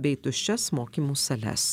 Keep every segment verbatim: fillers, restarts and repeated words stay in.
bei tuščias mokymų sales.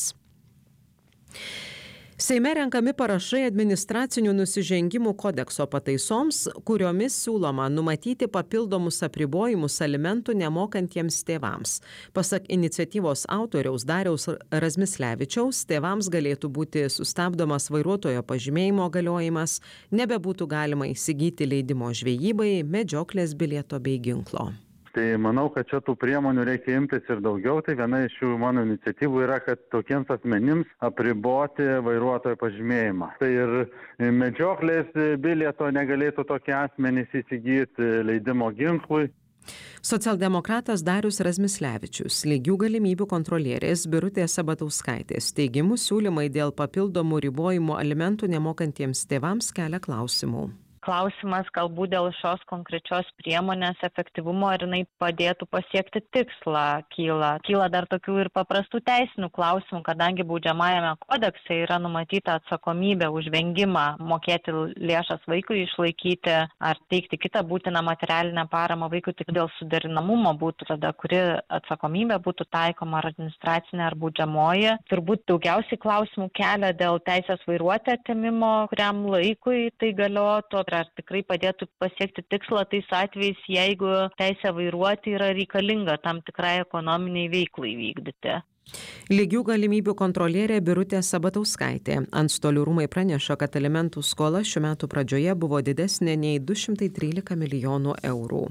Seime renkami parašai administracinių nusižengimų kodekso pataisoms, kuriomis siūloma numatyti papildomus apribojimus alimentų nemokantiems tėvams. Pasak iniciatyvos autoriaus Dariaus Razmislevičiaus, tėvams galėtų būti sustabdomas vairuotojo pažymėjimo galiojimas, nebebūtų galima įsigyti leidimo žvejybai, medžioklės bilieto bei ginklo. Tai manau, kad čia tų priemonių reikia imtis ir daugiau. Tai viena iš šių mano iniciatyvų yra, kad tokiems asmenims apriboti vairuotojo pažymėjimą. Tai ir medžioklės bilieto negalėtų tokie asmenys įsigyti, leidimo ginklui. Socialdemokratas Darius Razmislevičius, lygių galimybių kontrolierės Birutės Sabatauskaitės teigimu siūlymai dėl papildomų ribojimų alimentų nemokantiems tėvams kelia klausimų. Klausimas galbūt dėl šios konkrečios priemonės efektyvumo, ar jinai padėtų pasiekti tikslą, kyla. Kyla dar tokių ir paprastų teisinių klausimų, kadangi baudžiamajame kodekse yra numatyta atsakomybė už vengimą mokėti lėšas vaikui išlaikyti ar teikti kitą būtiną materialinę paramą vaikui, tik dėl suderinamumo būtų tada, kuri atsakomybė būtų taikoma ar administracinė ar baudžiamoji. Turbūt daugiausiai klausimų kelia dėl teisės vairuoti atėmimo, kuriam laikui tai galiotų. Ar tikrai padėtų pasiekti tikslą tais atvejais, jeigu teisė vairuoti yra reikalinga tam tikrai ekonominiai veiklai vykdyti. Lygių galimybių kontrolierė Birutė Sabatauskaitė. Antstolių rūmai praneša, kad alimentų skola šių metų pradžioje buvo didesnė nei du šimtai trylika milijonų eurų.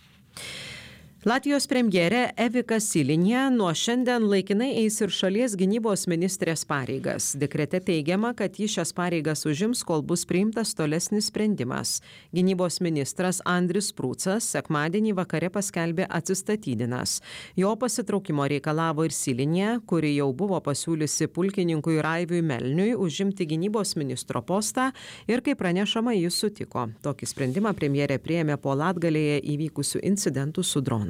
Latvijos premjerė Evika Silinė nuo šiandien laikinai eis ir šalies gynybos ministrės pareigas. Dekrete teigiama, kad ji šias pareigas užims, kol bus priimtas tolesnis sprendimas. Gynybos ministras Andris Prūcas sekmadienį vakare paskelbė atsistatydinas. Jo pasitraukimo reikalavo ir Silinė, kuri jau buvo pasiūlysi pulkininkui Raiviui Melniui užimti gynybos ministro postą ir, kaip pranešama, jis sutiko. Tokį sprendimą premjerė priėmė po Latgalėje įvykusių incidentų su dronais.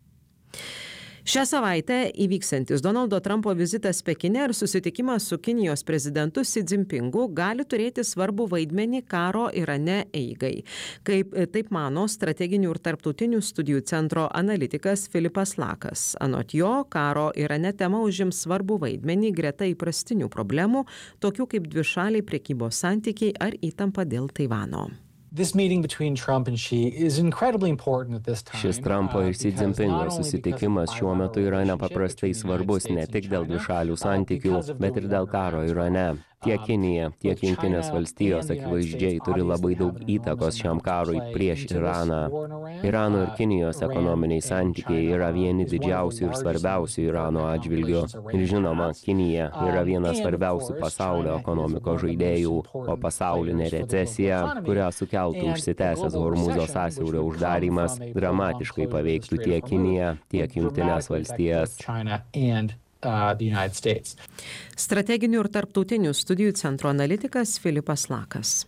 Šią savaitę įvyksiantis Donaldo Trumpo vizitas Pekine ir susitikimas su Kinijos prezidentu Xi Jinpingu gali turėti svarbų vaidmenį karo Irane eigai. Kaip taip mano strateginių ir tarptautinių studijų centro analitikas Filipas Lakas. Anot jo, karo Irane tema užims svarbų vaidmenį greta įprastinių problemų, tokių kaip dvišaliai prekybos santykiai ar įtampa dėl Taivano. Šis Trumpo ir Xi Jinpingo susitikimas šiuo metu yra nepaprastai svarbus ne tik dėl dvišalių santykių, bet ir dėl karo Irane. Tiek Kinija, tiek Jungtinės valstijos akivaizdžiai turi labai daug įtakos šiam karui prieš Iraną. Irano ir Kinijos ekonominiai santykiai yra vieni didžiausių ir svarbiausių Irano atžvilgių. Ir žinoma, Kinija yra vienas svarbiausių pasaulio ekonomikos žaidėjų, o pasaulinė recesija, kurią sukeltų užsitęsęs Hormuzo sąsiaurio uždarymas, dramatiškai paveiktų tiek Kiniją, tiek Jungtinės valstijas. Uh, Strateginių ir tarptautinių studijų centro analitikas Filipas Lakas.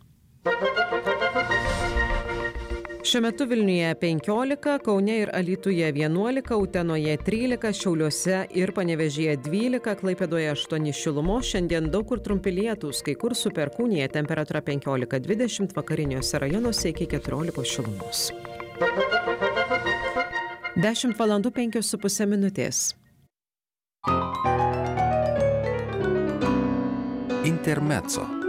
Šiuo metu Vilniuje penkiolika, Kaune ir Alytuje vienuolika, Utenoje trylika, Šiauliuose ir Panevėžyje dvylika, Klaipėdoje aštuoni šilumos. Šiandien daug kur trumpi lietūs, kai kur su perkūnija, temperatūra penkiolika dvidešimt, vakariniuose rajonuose iki keturiolikos šilumos. dešimt valandų penkios su puse minutės. Intermezzo.